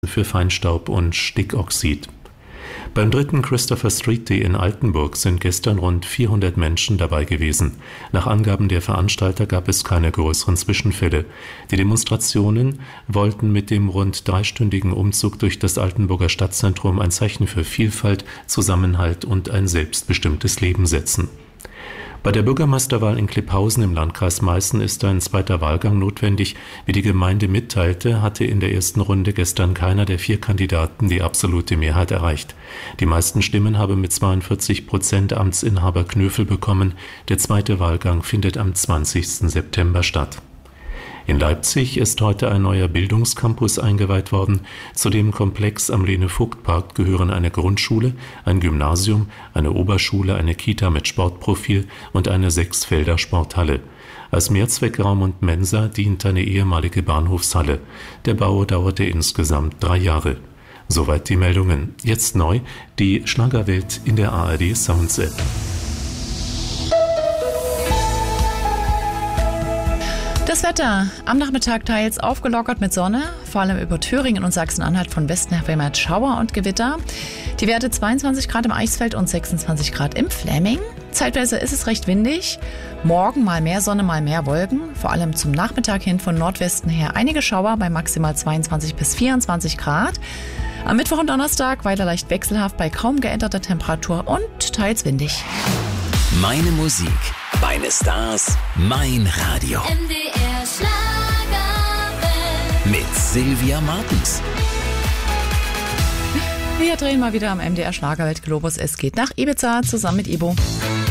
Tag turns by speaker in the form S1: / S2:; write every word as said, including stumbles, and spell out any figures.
S1: für Feinstaub und Stickoxid. Beim dritten Christopher Street Day in Altenburg sind gestern rund vierhundert Menschen dabei gewesen. Nach Angaben der Veranstalter gab es keine größeren Zwischenfälle. Die Demonstrationen wollten mit dem rund dreistündigen Umzug durch das Altenburger Stadtzentrum ein Zeichen für Vielfalt, Zusammenhalt und ein selbstbestimmtes Leben setzen. Bei der Bürgermeisterwahl in Klipphausen im Landkreis Meißen ist ein zweiter Wahlgang notwendig. Wie die Gemeinde mitteilte, hatte in der ersten Runde gestern keiner der vier Kandidaten die absolute Mehrheit erreicht. Die meisten Stimmen habe mit zweiundvierzig Prozent Amtsinhaber Knöfel bekommen. Der zweite Wahlgang findet am zwanzigsten September statt. In Leipzig ist heute ein neuer Bildungscampus eingeweiht worden. Zu dem Komplex am Lene-Vogt-Park gehören eine Grundschule, ein Gymnasium, eine Oberschule, eine Kita mit Sportprofil und eine Sechsfelder-Sporthalle. Als Mehrzweckraum und Mensa dient eine ehemalige Bahnhofshalle. Der Bau dauerte insgesamt drei Jahre. Soweit die Meldungen. Jetzt neu die Schlagerwelt in der A R D Sounds App.
S2: Das Wetter am Nachmittag teils aufgelockert mit Sonne, vor allem über Thüringen und Sachsen-Anhalt von Westen her vermehrt Schauer und Gewitter. Die Werte zweiundzwanzig Grad im Eichsfeld und sechsundzwanzig Grad im Fläming. Zeitweise ist es recht windig. Morgen mal mehr Sonne, mal mehr Wolken. Vor allem zum Nachmittag hin von Nordwesten her einige Schauer bei maximal zweiundzwanzig bis vierundzwanzig Grad. Am Mittwoch und Donnerstag weiter leicht wechselhaft bei kaum geänderter Temperatur und teils windig.
S3: Meine Musik, meine Stars, mein Radio.
S4: M D R Schlagerwelt.
S3: Mit Sylvia Martens.
S2: Wir drehen mal wieder am M D R Schlagerwelt Globus. Es geht nach Ibiza zusammen mit Ibo.